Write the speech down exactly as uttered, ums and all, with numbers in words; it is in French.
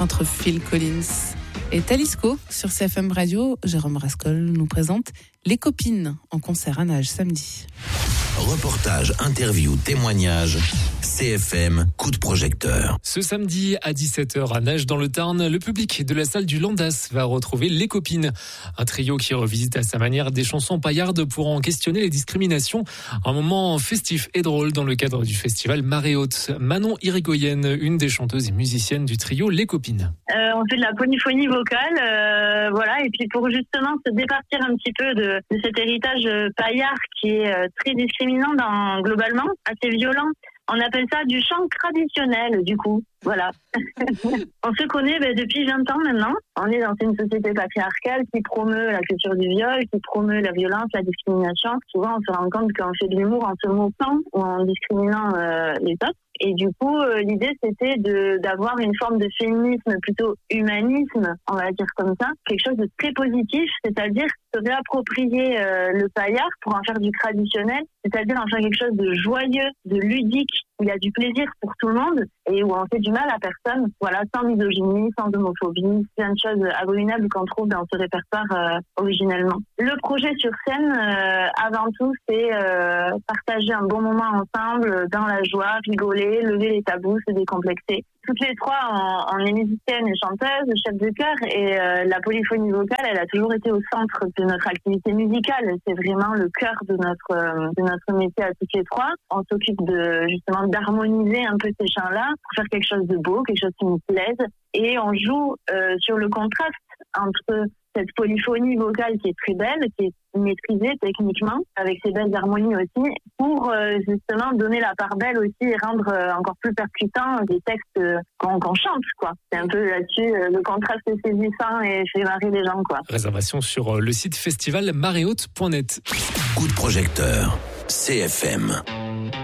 entre Phil Collins et Talisco sur C F M Radio. Jérôme Rascol nous présente Les Copines en concert à Nage samedi. Reportage, interview, témoignage, C F M, coup de projecteur. Ce samedi à dix-sept heures à Nage dans le Tarn, le public de la salle du Landas va retrouver Les Copines. Un trio qui revisite à sa manière des chansons paillardes pour en questionner les discriminations. Un moment festif et drôle dans le cadre du festival Marée Haute. Manon Irigoyen, une des chanteuses et musiciennes du trio Les Copines. Euh, on fait de la polyphonie vocale, euh, voilà, et puis pour justement se départir un petit peu de, de cet héritage paillard qui est euh, très discriminant dans, globalement, assez violent. On appelle ça du chant traditionnel, du coup. Voilà. On se connaît ben, depuis vingt ans maintenant. On est dans une société patriarcale qui promeut la culture du viol, qui promeut la violence, la discrimination. Souvent, on se rend compte qu'on fait de l'humour en se moquant ou en discriminant euh, les autres. Et du coup, euh, l'idée, c'était de, d'avoir une forme de féminisme, plutôt humanisme, on va dire comme ça. Quelque chose de très positif, c'est-à-dire se réapproprier euh, le paillard pour en faire du traditionnel, c'est-à-dire en faire quelque chose de joyeux, de ludique, où il y a du plaisir pour tout le monde et où on fait du mal à personne, voilà, sans misogynie, sans homophobie, plein de choses abominables qu'on trouve dans ce répertoire euh, originellement. Le projet sur scène, euh, avant tout, c'est euh, partager un bon moment ensemble, dans la joie, rigoler, lever les tabous, se décomplexer. Toutes les trois, on, on est musiciennes et chanteuses, chefs de chœur, et euh, la polyphonie vocale, elle a toujours été au centre de notre activité musicale. C'est vraiment le cœur de notre euh, de notre métier à toutes les trois. On s'occupe de justement d'harmoniser un peu ces chants-là pour faire quelque chose de beau, quelque chose qui nous plaise, et on joue euh, sur le contraste entre cette polyphonie vocale qui est très belle, qui est maîtrisée techniquement, avec ses belles harmonies aussi, pour euh, justement donner la part belle aussi et rendre euh, encore plus percutant des textes euh, qu'on, qu'on chante, quoi. C'est un peu là-dessus, euh, le contraste est saisissant et fait marrer les gens, quoi. Réservation sur le site festival marée haute point net. Coup de projecteur, C F M.